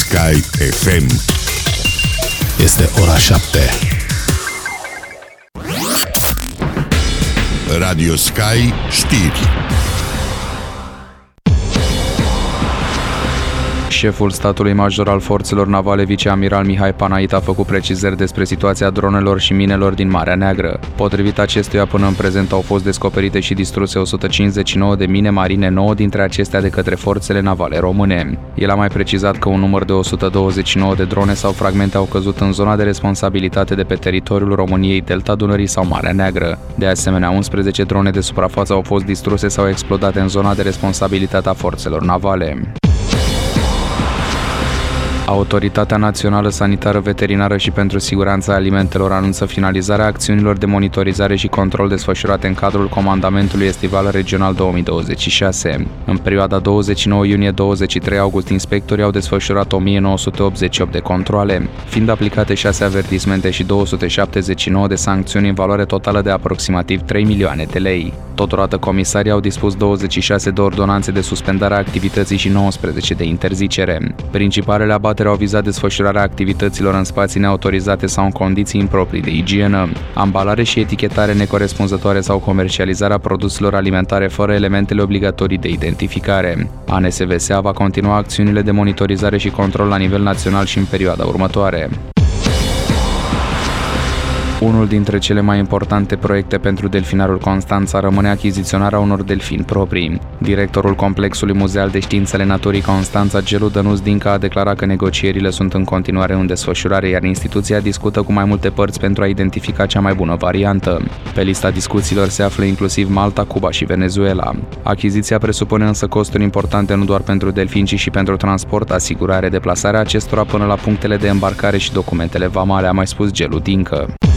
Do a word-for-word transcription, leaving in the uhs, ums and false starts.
Sky F M. Este ora șapte. Radio Sky știri. Șeful statului major al forțelor navale, viceamiral Mihai Panait, a făcut precizări despre situația dronelor și minelor din Marea Neagră. Potrivit acestuia, până în prezent au fost descoperite și distruse o sută cincizeci și nouă de mine marine, nouă dintre acestea de către forțele navale române. El a mai precizat că un număr de o sută douăzeci și nouă de drone sau fragmente au căzut în zona de responsabilitate de pe teritoriul României, Delta Dunării sau Marea Neagră. De asemenea, unsprezece drone de suprafață au fost distruse sau explodate în zona de responsabilitate a forțelor navale. Autoritatea Națională Sanitară Veterinară și pentru Siguranța Alimentelor anunță finalizarea acțiunilor de monitorizare și control desfășurate în cadrul Comandamentului Estival Regional două mii douăzeci și șase. În perioada douăzeci și nouă iunie - douăzeci și trei august, inspectorii au desfășurat o mie nouă sute optzeci și opt de controale, fiind aplicate șase avertismente și două sute șaptezeci și nouă de sancțiuni în valoare totală de aproximativ trei milioane de lei. Totodată, comisarii au dispus douăzeci și șase de ordonanțe de suspendare a activității și nouăsprezece de interzicere. Principalele abateri au vizat desfășurarea activităților în spații neautorizate sau în condiții improprii de igienă, ambalare și etichetare necorespunzătoare sau comercializarea produselor alimentare fără elementele obligatorii de identificare. A N S V S A va continua acțiunile de monitorizare și control la nivel național și în perioada următoare. Unul dintre cele mai importante proiecte pentru Delfinarul Constanța rămâne achiziționarea unor delfini proprii. Directorul Complexului Muzeal de Științele Naturii Constanța, Gelu Dănuț Dinca, a declarat că negocierile sunt în continuare în desfășurare, iar instituția discută cu mai multe părți pentru a identifica cea mai bună variantă. Pe lista discuțiilor se află inclusiv Malta, Cuba și Venezuela. Achiziția presupune însă costuri importante nu doar pentru delfini, ci și pentru transport, asigurare, deplasarea acestora până la punctele de îmbarcare și documentele vamale, a mai spus Gelu Dincă.